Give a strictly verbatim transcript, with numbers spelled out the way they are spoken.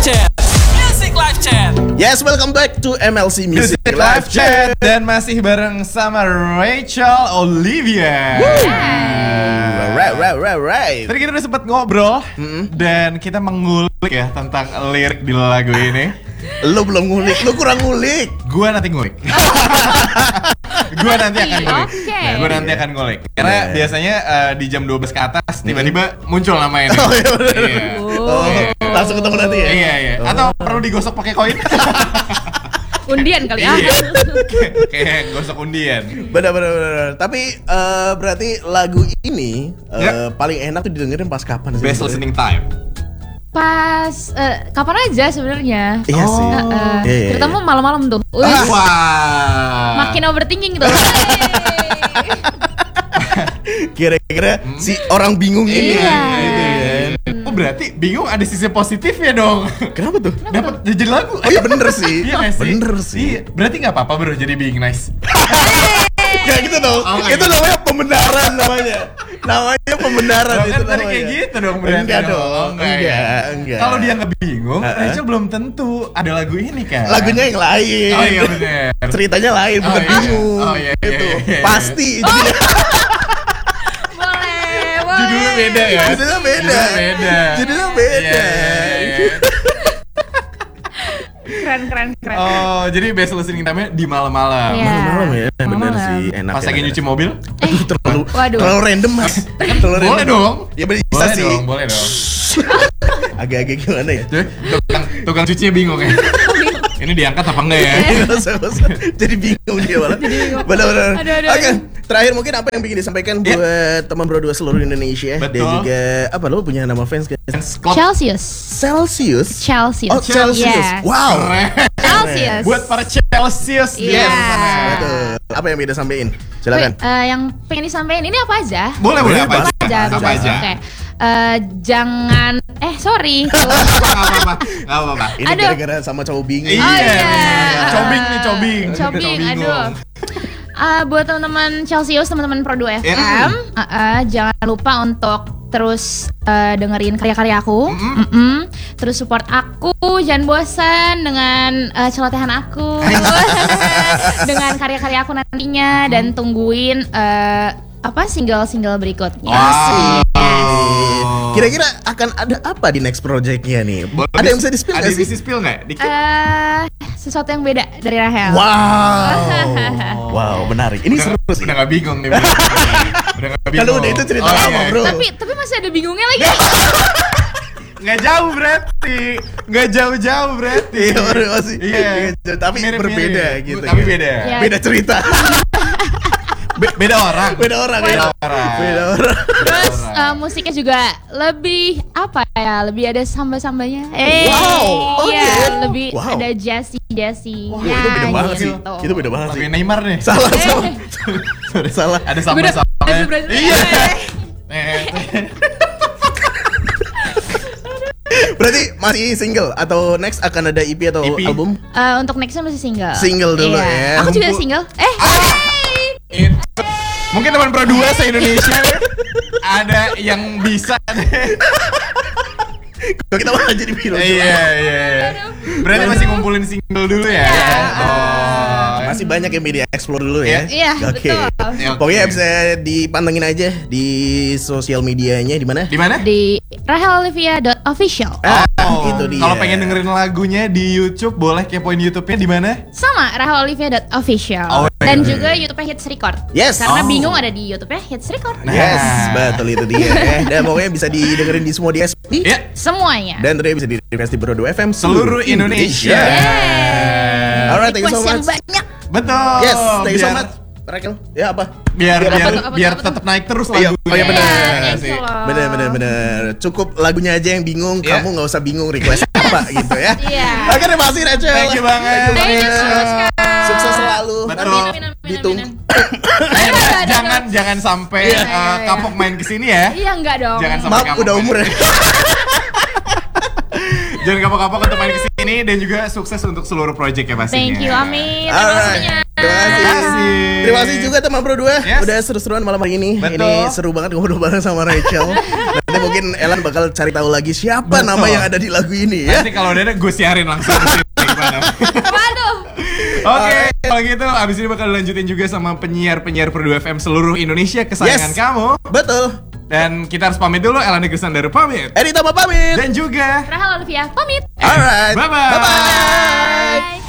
Chat. Music Live Chat. Yes, welcome back to M L C Music, Music Live Chat. Dan masih bareng sama Rachel Olivia. Right, right, right, right. Tadi kita udah sempat ngobrol mm-hmm. dan kita mengulik ya tentang lirik di lagu ini. Lu belum ngulik, lu kurang ngulik. Gua nanti ngulik. Gua nanti akan ngulik. Okay. Nah, gua nanti akan ngulik. Karena yeah. biasanya uh, di jam dua belas ke atas tiba-tiba muncul nama ini. Oh, iya, bener. Iya. Oh, Iya. langsung ketemu nanti ya? Iya, iya. Oh. Atau perlu digosok pakai koin? Undian kali ya. Iya. Kayak gosok undian. Benar, benar, benar. Tapi uh, berarti lagu ini uh, Ya. paling enak tuh didengerin pas kapan sih? Best listening time. Pas uh, kapan aja sebenarnya. Iya sih. Uh, uh, Iya, iya, terutama iya. malam-malam tuh. Wih, Wah. makin overthinking gitu. Kira-kira si orang bingung ini Iya. gitu kan. Oh berarti bingung ada sisi positifnya dong. Kenapa tuh? Dapat jadi lagu. Oh iya bener sih. Iya nggak sih? Bener sih. Iya. Berarti nggak apa-apa bro jadi being nice. Kayak gitu dong. Oh, itu gitu. namanya pembenaran namanya. Namanya pembenaran Oh, itu kan tadi namanya. kayak gitu dong berarti. Enggak dong. Oh, Enggak, ya. enggak. Kalau dia nggak bingung, Uh-uh. Rachel belum tentu ada lagu ini kan. Lagunya yang lain. Oh iya bener. Ceritanya lain, Oh, bukan iya. bingung. Oh, iya, iya, Gitu. iya, iya. Pasti. Boleh, boleh. Judulnya beda ya. Judulnya beda. Judulnya beda. Judulnya beda. Iya, iya, iya. Keren, keren, keren. Oh, jadi best listening time-nya di malam-malam. Iya. Malam-malam ya, bener Malam-malam. sih, enak. Pas ya, lagi enak. nyuci mobil? Aduh, terlalu, Waduh. terlalu random mas. Terlalu Boleh random. dong. Ya bisa Boleh sih. dong, boleh dong. Agak-agak gimana ya? Jadi, tukang, tukang cucinya bingung ya. Ini diangkat apa enggak ya? Nggak usah, nggak usah. Jadi bingung dia malah. Benar-benar. Aduh, aduh, Oke, aduh. terakhir mungkin apa yang ingin disampaikan Ya. buat teman Bro dua seluruh Indonesia dan Betul. juga apa lo punya nama fans guys? Fans club Celsius. Celsius. Celsius. Oh Celsius. Yes. Wow. keren. Celsius. Buat para Celsius di Iya. luar sana. Betul. Apa yang beda sampein? Silakan. Wait, eh, yang pengen disampaikan ini apa aja? Boleh, boleh apa Boleh, aja? aja, Apa bebas. aja? Oke. Eh, jangan eh sorry. Enggak apa-apa. Enggak apa-apa. Ini Aduh. gara-gara sama cowok bingung. Iya. Oh, iya. Cobing nih, cobing. Cobing, Cobing, aduh. Om. Ah, buat teman-teman Celsius, teman-teman Pro dua F M, Yeah. ah, ah, jangan lupa untuk terus eh, dengerin karya-karya aku, Mm-mm. Mm-mm. terus support aku, jangan bosan dengan eh, celotehan aku, dengan karya-karya aku nantinya, dan tungguin eh, apa single-single berikutnya. Wow. Kira-kira akan ada apa di next projectnya nih? Boleh Ada yang bisa di-spill Ada nggak yang sih? bisa di-spill nggak? Dikit. Eh, sesuatu yang beda dari Rahel. Wow. Wow, menarik. Ini Udah- seru sih. Udah nggak bingung nih. Udah nggak bingung. Kalau udah itu cerita Oh, lama, iya. Bro. Tapi tapi masih ada bingungnya lagi. Nggak jauh berarti. Nggak jauh-jauh berarti. Iya, Bro, masih. Iya. Tapi Mirip-mirip. berbeda gitu. Tapi kan. beda. Ya. Beda cerita. Be- beda orang. Beda orang ya. Beda orang. Beda orang. Terus eh, musiknya juga lebih apa ya? Lebih ada samba-sambanya. Eh, Wow, oke. iya, lebih Wow. ada jazzy jazzy. Wah, itu beda banget sih. Itu beda banget sih. Tapi Neymar nih. Salah, Eh. salah. Salah. Ada Gua udah- sambal-sambalnya. Brazil- Iya. Eh. Eh, Berarti masih single atau next akan ada E P atau E P? album? Eh, untuk nextnya masih single. Single dulu Iya. ya. Aku juga Kumpul- single. Eh, Itu. Mungkin teman Pro dua se-Indonesia nih, ada yang bisa deh. Kalau kita malah jadi bilang. Iya, iya. Berarti masih ngumpulin single dulu ya? Iya. Oh. Masih banyak yang media explore dulu ya. Iya, Oke. betul. Ya, oke. Pokoknya bisa dipantengin aja di sosial medianya di mana? Di mana? di rahel olivia dot official. Ah, Oh, itu dia. Kalau pengen dengerin lagunya di YouTube, boleh kepoin YouTube-nya di mana? Sama rahel olivia dot official. Oh, Dan iya. juga YouTube-nya Hits Record. Yes. Karena Oh. bingung ada di YouTube-nya Hits Record. Nah. Yes, betul itu dia. Eh, dan pokoknya bisa didengerin di semua D S P. Ya, Semuanya. Dan tentunya bisa di-request di Bro dua F M seluruh Indonesia. Yeay. Alright, thank you so Request yang much. banyak. Betul. Yes, thank you so Biar- much. Rakel, ya apa? Biar Biar biar, apa tuh, apa biar tuh, apa tuh? tetap naik terus Iya, lagunya. oh iya benar. Iya, sih. thank you loh. Bener bener bener. Cukup lagunya aja yang bingung, Iya. kamu nggak usah bingung request apa gitu ya. Iya. Oke, terima kasih Rachel. Thank you banget. Thank you so much, Kak. Sukses selalu. Betul. Nanti Amin, amin, ditunggu. amin, Eh, Aduh, aduh, jangan aduh. jangan sampai Iya, uh, iya, iya. kapok main kesini ya. Iya enggak dong. Jangan sampai Maaf kapok udah main. umur ya. Jangan kapok-kapok untuk main kesini dan juga sukses untuk seluruh project ya pastinya. Thank you, amin. Terima Alright. kasihnya. Terima kasih. Terima kasih. Terima kasih juga teman Bro dua. Yes. Udah seru-seruan malam hari ini. Betul. Ini seru banget ngobrol bareng sama Rachel. Nanti mungkin Elan bakal cari tahu lagi siapa Betul. nama yang ada di lagu ini ya. Nanti kalau udah ada gue siarin langsung di sini, gimana? Waduh. Oke, kalau gitu abis ini bakal dilanjutin juga sama penyiar-penyiar Pro dua F M seluruh Indonesia kesayangan Yes. kamu. Betul. Dan kita harus pamit dulu, Elan Negeri pamit. Edita mau pamit. Dan juga Rahel Olivia pamit. Alright. Bye-bye. Bye-bye. Bye.